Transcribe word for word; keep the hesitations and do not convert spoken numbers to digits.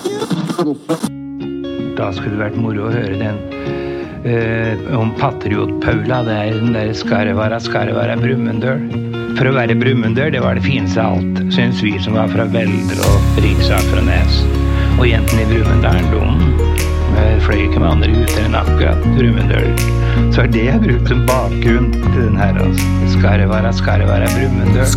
Da skulle det vært moro å høre den eh, om Patriot Paula, det er den der Skarvara, Skarvara, Brumunddøl. For å være Brumunddøl, det var det fineste av alt, synes vi som var fra Veldre og Riksaker og Nes. Og jentene i Brumunddølen, de fløy ikke med andre ut enn akkurat Brumunddøl. Så er det jeg brukt som bakgrunn til den her, altså. Skarvara, Skarvara, Brumunddøl.